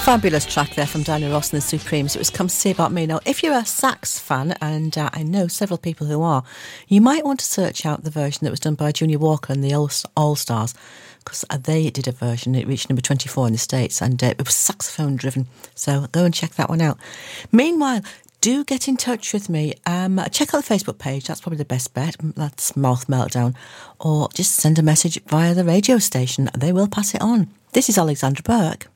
Fabulous track there from Diana Ross and the Supremes. It was Come Say About Me. Now, if you're a sax fan, and I know several people who are, you might want to search out the version that was done by Junior Walker and the All Stars, because they did a version. It reached number 24 in the States, and it was saxophone driven. So go and check that one out. Meanwhile, do get in touch with me. Check out the Facebook page. That's probably the best bet. That's Mouth Meltdown. Or just send a message via the radio station. They will pass it on. This is Alexandra Burke.